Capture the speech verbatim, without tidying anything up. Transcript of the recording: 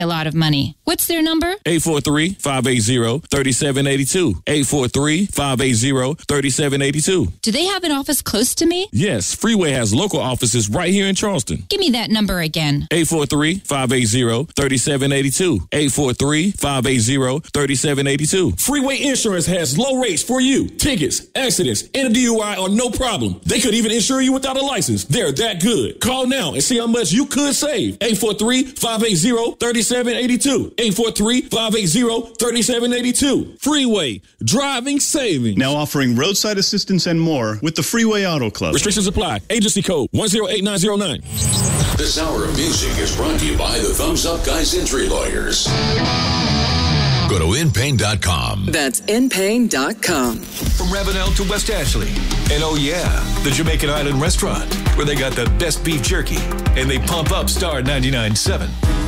a lot of money. What's their number? eight four three, five eight zero, three seven eight two. eight four three, five eight zero, three seven eight two. Do they have an office close to me? Yes, Freeway has local offices right here in Charleston. Give me that number again. eight four three, five eight zero, three seven eight two. eight four three, five eight zero, three seven eight two. Freeway Insurance has low rates for you. Tickets, accidents, and a D U I are no problem. They could even insure you without a license. They're that good. Call now and see how much you could save. eight four three, five eight zero, three seven eight two. eight four three, five eight zero, three seven eight two. Freeway, driving savings. Now offering roadside assistance and more with the Freeway Auto Club. Restrictions apply. Agency code one zero eight nine zero nine. This hour of music is brought to you by the Thumbs Up Guys Injury Lawyers. Go to in pain dot com. That's in pain dot com. From Ravenel to West Ashley. And oh yeah, the Jamaican Island Restaurant, where they got the best beef jerky. And they pump up Star ninety-nine point seven.